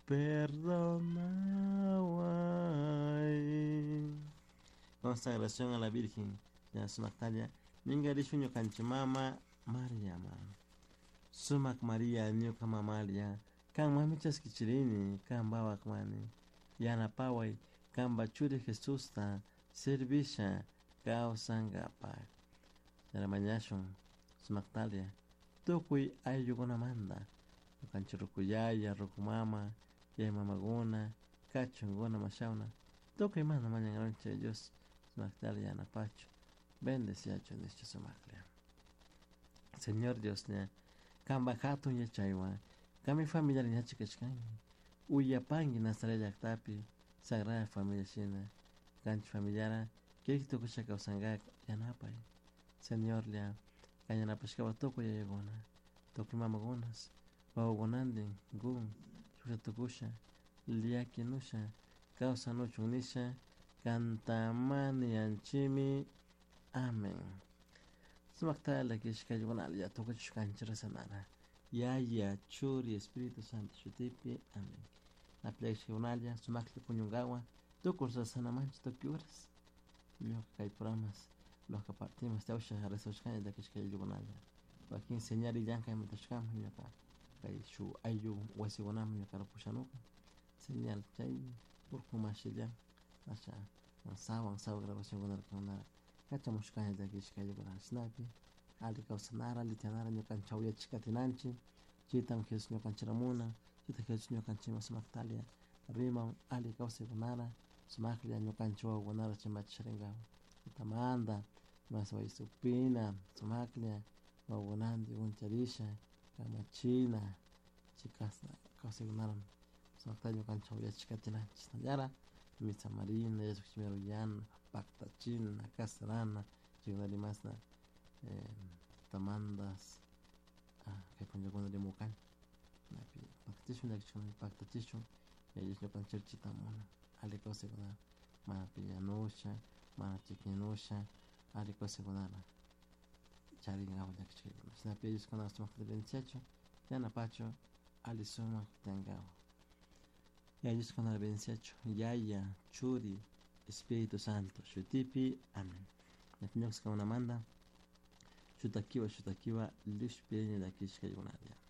perdonaway. Consagración a la Virgen ya sumak talla ninga rishuño kanchimama María man sumak María ñuka mamalia kan mamichas kichirini kan babak mani yana paway kan bachuri Jesusta servisha kawsangapak yaramañashun sumak talia tukuy ayllukunamanta kanchi rukuyaya rukumama yay mamaguna kachunguna mashawna tukuy mana mañanrancha Dios sumak talia yanapachu bendeciacho nischa sumaklia Señor Dios ne kamba hatun yachaywa kami familiar ñachi kachkanki uyapanki Nazaret llaktapi sagrada familia shina kanchi familiara kiki tukusha kawsankaka yanapay Señor lia kañanapashkawa tukuy yayakuna tukuy mamakunas wawakunantin gun shusha tukusha liakinusha kawsanuchun nisha kantamanianchimi amén sumaktala kishkaykunala ya tukuchish kanchira sanara yaya churi espíritu santo shutipi amén aplekshkunalla sumakli puñungawa tukursa sanamancha tukuy horas ñuka kay programas loka partimas tawsha resawshkani da kishkaykunalla wakin señari llankay matashkama ñuka kay shu ayllu wasikunama ñuka pushanuka señal chay urkumashillan asha sawan grabación kunara kachamushkani da kishkaykuna snapi ali kawsanara litianara ñukanchik yachishkatinanchik chitan Jesus ñukanchiramuna chita Jesus ñukanchima sumaktalia riman ali kawsaykunara sumaklia ñukanchik wawakunara chimbachisharingawan tutamanta mas waysupina sumaklia wawakunantin uncharisha kamachina chikasna kawsaykunara sumaktalia ñukanchik yachishkatinanchik yara misa marina yachukchimero yana paktachina kasarana chiknarimasna tamandas kay punllakunari mukan napi paktachishun llakishkuna paktachishun ellos ñukanchik chitamuna ali kawsaykunara mana pillanusha mana chikñanusha ali kawsaykunara charingawan llakishkaykuna chinapi ellos kunaka sumakta beneficiachu yanapachu ali sumak tiyangawan ellos kunaka beneficiachu yaya churi Espíritu Santo shutipi amén ñuka kamunamanta shutakiwa llushpireña da kishkaykunalla